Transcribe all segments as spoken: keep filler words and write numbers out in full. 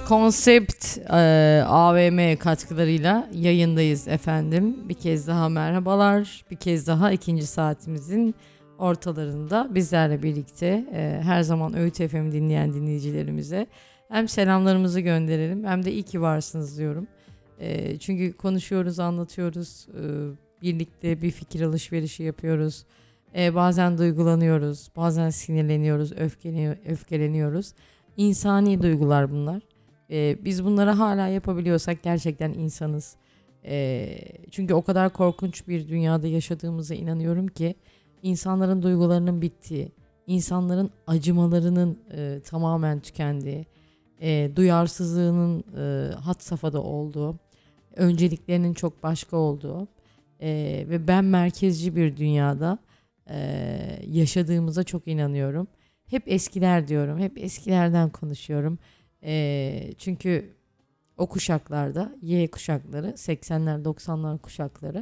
Konsept e, A V M katkılarıyla yayındayız efendim. Bir kez daha merhabalar. Bir kez daha ikinci saatimizin ortalarında bizlerle birlikte e, her zaman Öğüt F M dinleyen dinleyicilerimize hem selamlarımızı gönderelim hem de iyi ki varsınız diyorum. E, çünkü konuşuyoruz, anlatıyoruz, e, birlikte bir fikir alışverişi yapıyoruz. E, bazen duygulanıyoruz, bazen sinirleniyoruz, öfkeleniyor, öfkeleniyoruz. İnsani duygular bunlar. Ee, biz bunları hala yapabiliyorsak gerçekten insanız. Ee, çünkü o kadar korkunç bir dünyada yaşadığımıza inanıyorum ki insanların duygularının bittiği, insanların acımalarının e, tamamen tükendiği, e, duyarsızlığının e, had safhada olduğu, önceliklerinin çok başka olduğu e, ve ben merkezci bir dünyada e, yaşadığımıza çok inanıyorum. Hep eskiler diyorum, hep eskilerden konuşuyorum. Ee, çünkü o kuşaklarda Y kuşakları, seksenler doksanlar kuşakları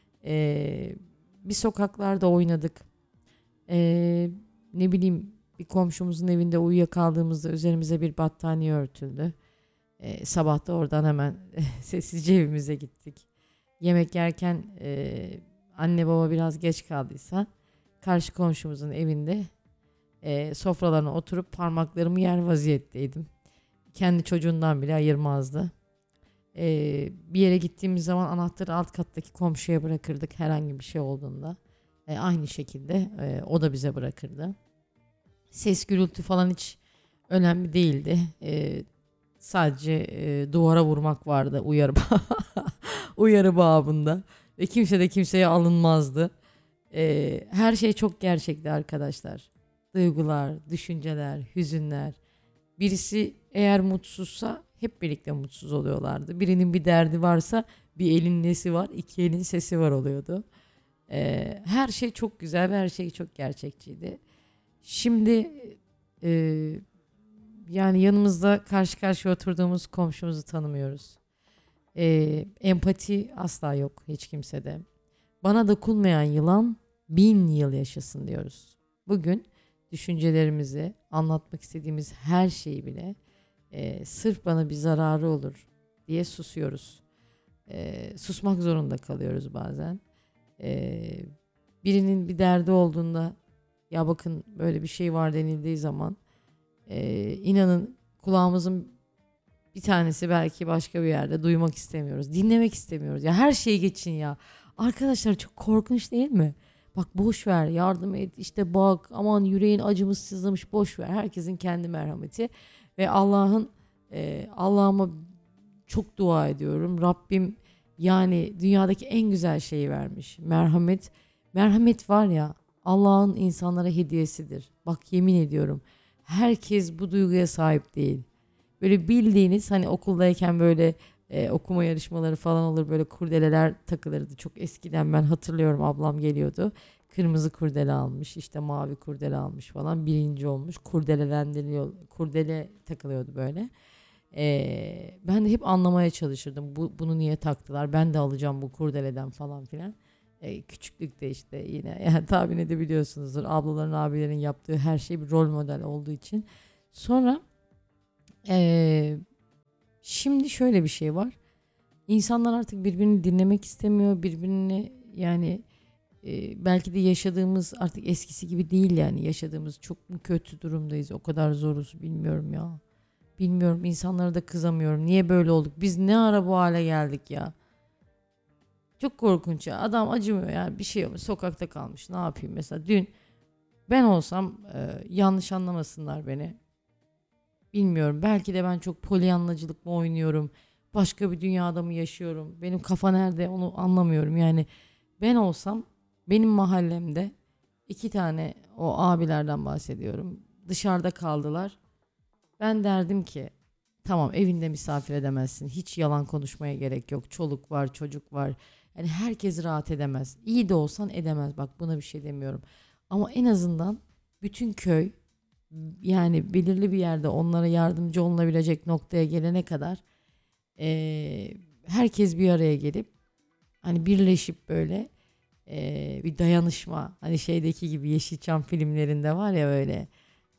ee, bir sokaklarda oynadık. Ee, ne bileyim bir komşumuzun evinde uyuyakaldığımızda üzerimize bir battaniye örtüldü. Ee, sabah da oradan hemen sessizce evimize gittik. Yemek yerken e, anne baba biraz geç kaldıysa karşı komşumuzun evinde e, sofralarına oturup parmaklarımı yer vaziyetteydim. Kendi çocuğundan bile ayırmazdı. Ee, bir yere gittiğimiz zaman anahtarı alt kattaki komşuya bırakırdık herhangi bir şey olduğunda. Ee, aynı şekilde e, o da bize bırakırdı. Ses gürültü falan hiç önemli değildi. Ee, sadece e, duvara vurmak vardı uyarı, uyarı babında. Ve kimse de kimseye alınmazdı. Ee, her şey çok gerçekti arkadaşlar. Duygular, düşünceler, hüzünler. Birisi eğer mutsuzsa hep birlikte mutsuz oluyorlardı. Birinin bir derdi varsa bir elin nesi var, iki elin sesi var oluyordu. Ee, her şey çok güzel ve her şey çok gerçekçiydi. Şimdi e, yani yanımızda karşı karşıya oturduğumuz komşumuzu tanımıyoruz. Ee, empati asla yok hiç kimsede. Bana dokunmayan yılan bin yıl yaşasın diyoruz. Bugün düşüncelerimizi, anlatmak istediğimiz her şeyi bile e, sırf bana bir zararı olur diye susuyoruz. E, susmak zorunda kalıyoruz bazen. E, birinin bir derdi olduğunda ya bakın böyle bir şey var denildiği zaman e, inanın kulağımızın bir tanesi belki başka bir yerde duymak istemiyoruz. Dinlemek istemiyoruz. Ya her şeyi geçin ya. Arkadaşlar çok korkunç değil mi? Bak boş ver, yardım et, işte bak, aman yüreğin acımış sızlamış, boş ver. Herkesin kendi merhameti ve Allah'ın e, Allah'ıma çok dua ediyorum. Rabbim yani dünyadaki en güzel şeyi vermiş. Merhamet. Merhamet var ya, Allah'ın insanlara hediyesidir. Bak yemin ediyorum. Herkes bu duyguya sahip değil. Böyle bildiğiniz hani okuldayken böyle e, okuma yarışmaları falan olur, böyle kurdeleler takılırdı. Çok eskiden ben hatırlıyorum, ablam geliyordu. Kırmızı kurdele almış, işte mavi kurdele almış falan, birinci olmuş. Kurdelelendiriyor, kurdele takılıyordu böyle. E, ben de hep anlamaya çalışırdım. Bu, bunu niye taktılar? Ben de alacağım bu kurdeleden falan filan. E, küçüklükte işte yine yani tahmin edebiliyorsunuzdur. Ablaların abilerin yaptığı her şey bir rol model olduğu için. Sonra ee, şimdi şöyle bir şey var. İnsanlar artık birbirini dinlemek istemiyor. Birbirini yani e, belki de yaşadığımız artık eskisi gibi değil yani. Yaşadığımız çok mu kötü durumdayız? O kadar zoruz bilmiyorum ya. Bilmiyorum, insanlara da kızamıyorum. Niye böyle olduk? Biz ne ara bu hale geldik ya? Çok korkunç ya. Adam acımıyor yani, bir şey olmuş. Sokakta kalmış. Ne yapayım mesela? Dün ben olsam e, yanlış anlamasınlar beni. Bilmiyorum. Belki de ben çok polyanlacılık mı oynuyorum? Başka bir dünyada mı yaşıyorum? Benim kafa nerede onu anlamıyorum. Yani ben olsam benim mahallemde iki tane o abilerden bahsediyorum. Dışarıda kaldılar. Ben derdim ki tamam, evinde misafir edemezsin. Hiç yalan konuşmaya gerek yok. Çoluk var, çocuk var. Yani herkes rahat edemez. İyi de olsan edemez. Bak buna bir şey demiyorum. Ama en azından bütün köy, yani belirli bir yerde onlara yardımcı olunabilecek noktaya gelene kadar eee, herkes bir araya gelip hani birleşip böyle eee, bir dayanışma, hani şeydeki gibi Yeşilçam filmlerinde var ya, böyle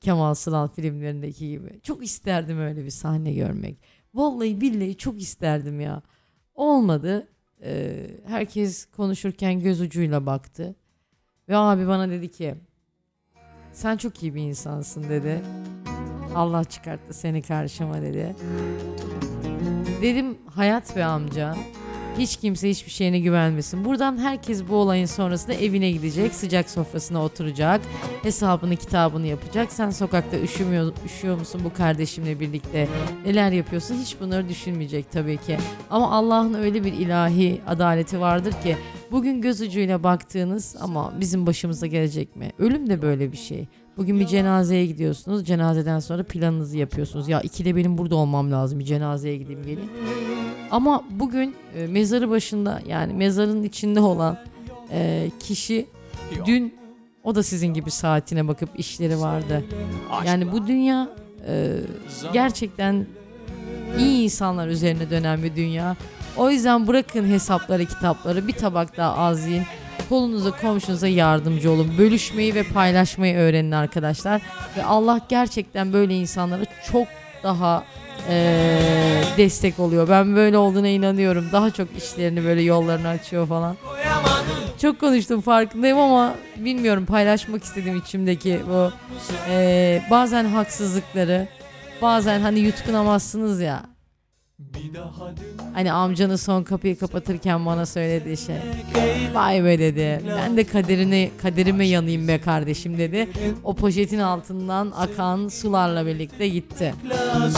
Kemal Sunal filmlerindeki gibi. Çok isterdim öyle bir sahne görmek. Vallahi billahi çok isterdim ya. Olmadı. Ee, herkes konuşurken göz ucuyla baktı. Ve abi bana dedi ki sen çok iyi bir insansın dedi. Allah çıkarttı seni karşıma dedi. Dedim hayat be amca. Hiç kimse hiçbir şeyine güvenmesin. Buradan herkes bu olayın sonrasında evine gidecek. Sıcak sofrasına oturacak. Hesabını kitabını yapacak. Sen sokakta üşümüyor, üşüyor musun bu kardeşimle birlikte? Neler yapıyorsun? Hiç bunları düşünmeyecek tabii ki. Ama Allah'ın öyle bir ilahi adaleti vardır ki bugün göz ucuyla baktığınız ama bizim başımıza gelecek mi? Ölüm de böyle bir şey. Bugün bir cenazeye gidiyorsunuz. Cenazeden sonra planınızı yapıyorsunuz. Ya ikide benim burada olmam lazım. Bir cenazeye gideyim geleyim. Ama bugün e, mezarı başında yani mezarın içinde olan e, kişi dün o da sizin gibi saatine bakıp işleri vardı. Yani bu dünya e, gerçekten iyi insanlar üzerine dönen bir dünya. O yüzden bırakın hesapları kitapları bir tabak daha az yiyin. Kolunuza komşunuza yardımcı olun. Bölüşmeyi ve paylaşmayı öğrenin arkadaşlar. Ve Allah gerçekten böyle insanlara çok daha ee, destek oluyor. Ben böyle olduğuna inanıyorum. Daha çok işlerini böyle yollarını açıyor falan. Çok konuştum farkındayım ama bilmiyorum paylaşmak istediğim içimdeki bu ee, bazen haksızlıkları bazen hani yutkunamazsınız ya. Hani amcanın son kapıyı kapatırken bana söylediği şey. Vay be dedi. Ben de kaderine, kaderime yanayım be kardeşim dedi. O poşetin altından akan sularla birlikte gitti.